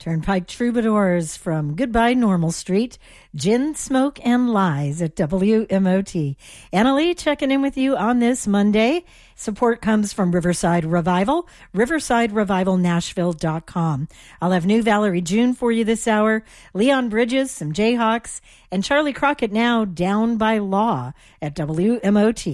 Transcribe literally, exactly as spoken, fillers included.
Turnpike Troubadours from Goodbye Normal Street, Gin, Smoke, and Lies at W M O T. Anna Lee checking in with you on this Monday. Support comes from Riverside Revival, riverside revival nashville dot com. I'll have new Valerie June for you this hour, Leon Bridges, some Jayhawks, and Charlie Crockett now Down by Law at W M O T.